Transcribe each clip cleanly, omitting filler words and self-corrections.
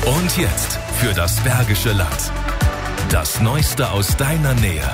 Und jetzt für das Bergische Land. Das Neueste aus deiner Nähe.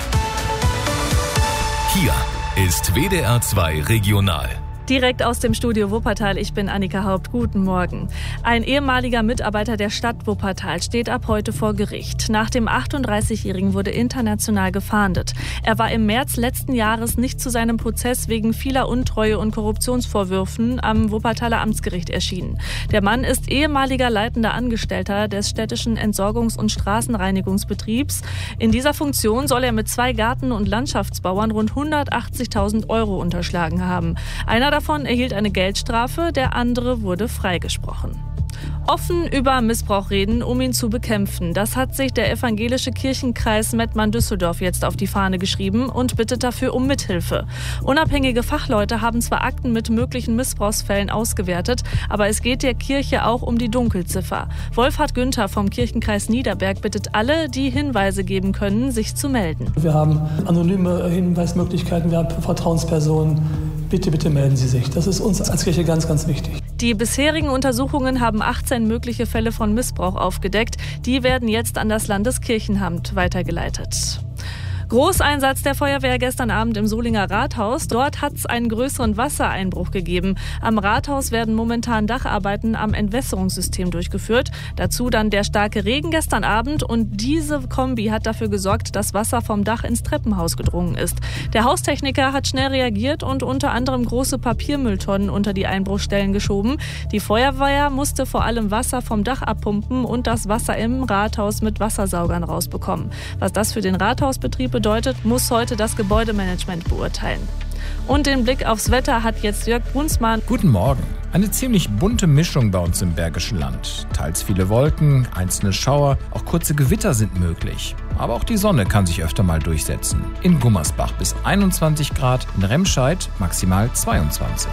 Hier ist WDR 2 Regional. Direkt aus dem Studio Wuppertal, ich bin Annika Haupt. Guten Morgen. Ein ehemaliger Mitarbeiter der Stadt Wuppertal steht ab heute vor Gericht. Nach dem 38-Jährigen wurde international gefahndet. Er war im März letzten Jahres nicht zu seinem Prozess wegen vieler Untreue und Korruptionsvorwürfen am Wuppertaler Amtsgericht erschienen. Der Mann ist ehemaliger leitender Angestellter des städtischen Entsorgungs- und Straßenreinigungsbetriebs. In dieser Funktion soll er mit 2 Garten- und Landschaftsbauern rund 180.000 € unterschlagen haben. Einer davon erhielt eine Geldstrafe, der andere wurde freigesprochen. Offen über Missbrauch reden, um ihn zu bekämpfen. Das hat sich der evangelische Kirchenkreis Mettmann-Düsseldorf jetzt auf die Fahne geschrieben und bittet dafür um Mithilfe. Unabhängige Fachleute haben zwar Akten mit möglichen Missbrauchsfällen ausgewertet, aber es geht der Kirche auch um die Dunkelziffer. Wolfhard Günther vom Kirchenkreis Niederberg bittet alle, die Hinweise geben können, sich zu melden. Wir haben anonyme Hinweismöglichkeiten, wir haben Vertrauenspersonen. Bitte melden Sie sich. Das ist uns als Kirche ganz, ganz wichtig. Die bisherigen Untersuchungen haben 18 mögliche Fälle von Missbrauch aufgedeckt. Die werden jetzt an das Landeskirchenamt weitergeleitet. Großeinsatz der Feuerwehr gestern Abend im Solinger Rathaus. Dort hat es einen größeren Wassereinbruch gegeben. Am Rathaus werden momentan Dacharbeiten am Entwässerungssystem durchgeführt. Dazu dann der starke Regen gestern Abend und diese Kombi hat dafür gesorgt, dass Wasser vom Dach ins Treppenhaus gedrungen ist. Der Haustechniker hat schnell reagiert und unter anderem große Papiermülltonnen unter die Einbruchstellen geschoben. Die Feuerwehr musste vor allem Wasser vom Dach abpumpen und das Wasser im Rathaus mit Wassersaugern rausbekommen. Was das für den Rathausbetrieb bedeutet, muss heute das Gebäudemanagement beurteilen. Und den Blick aufs Wetter hat jetzt Jörg Brunsmann. Guten Morgen. Eine ziemlich bunte Mischung bei uns im Bergischen Land. Teils viele Wolken, einzelne Schauer, auch kurze Gewitter sind möglich. Aber auch die Sonne kann sich öfter mal durchsetzen. In Gummersbach bis 21 Grad, in Remscheid maximal 22.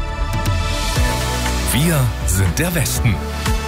Wir sind der Westen.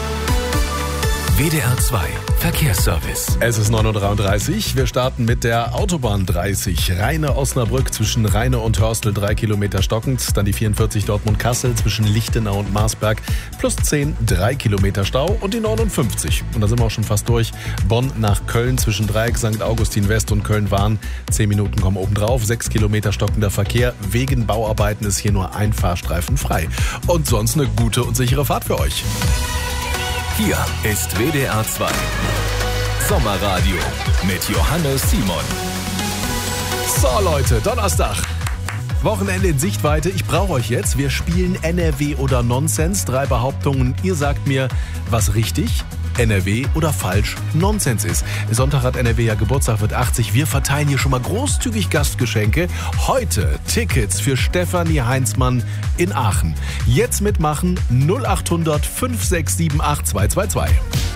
WDR 2 Verkehrsservice. Es ist 9.33 Uhr. Wir starten mit der Autobahn 30. Rheine-Osnabrück zwischen Rheine und Hörstel 3 Kilometer stockend. Dann die 44 Dortmund-Kassel zwischen Lichtenau und Marsberg plus 10, 3 Kilometer Stau. Und die 59. Und da sind wir auch schon fast durch. Bonn nach Köln zwischen Dreieck St. Augustin West und Köln-Wahn. 10 Minuten kommen obendrauf. 6 Kilometer stockender Verkehr. Wegen Bauarbeiten ist hier nur ein Fahrstreifen frei. Und sonst eine gute und sichere Fahrt für euch. Hier ist WDR 2 Sommerradio mit Johannes Simon. So Leute, Donnerstag. Wochenende in Sichtweite. Ich brauche euch jetzt. Wir spielen NRW oder Nonsens. 3 Behauptungen. Ihr sagt mir, was richtig, NRW oder falsch Nonsens ist. Sonntag hat NRW ja Geburtstag, wird 80. Wir verteilen hier schon mal großzügig Gastgeschenke. Heute Tickets für Stefanie Heinzmann in Aachen. Jetzt mitmachen 0800 5678 222.